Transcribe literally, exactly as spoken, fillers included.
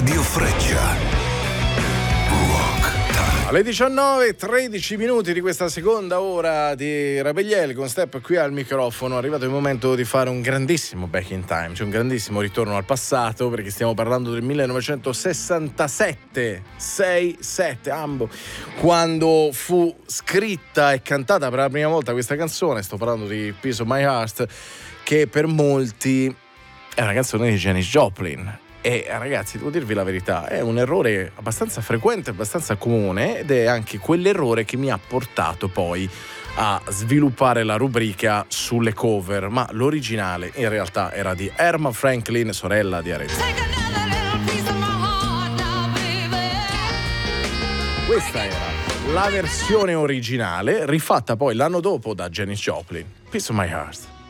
Radio Freccia. Alle diciannove e tredici minuti di questa seconda ora di Rabegliel con Step qui al microfono. È arrivato il momento di fare un grandissimo back in time, cioè un grandissimo ritorno al passato, perché stiamo parlando del millenovecentosessantasette, sei sette, ambo, quando fu scritta e cantata per la prima volta questa canzone. Sto parlando di Piece of My Heart, che per molti è una canzone di Janis Joplin. E ragazzi, devo dirvi la verità, è un errore abbastanza frequente, abbastanza comune, ed è anche quell'errore che mi ha portato poi a sviluppare la rubrica sulle cover, ma l'originale in realtà era di Erma Franklin, sorella di Aretha. Questa era la versione originale, rifatta poi l'anno dopo da Janis Joplin, Piece of My Heart.